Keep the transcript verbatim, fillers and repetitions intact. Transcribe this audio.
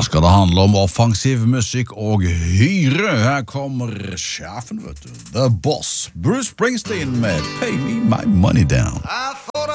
skal det handle om offensiv musikk og hyre. Her kommer sjefen, vet du. The Boss. Bruce Springsteen med Pay Me My Money Down.